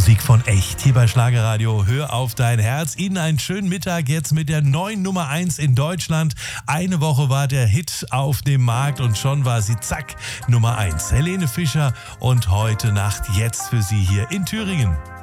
Musik von echt hier bei Schlagerradio. Hör auf dein Herz. Ihnen einen schönen Mittag jetzt mit der neuen Nummer 1 in Deutschland. Eine Woche war der Hit auf dem Markt und schon war sie, zack, Nummer 1. Helene Fischer und heute Nacht jetzt für Sie hier in Thüringen.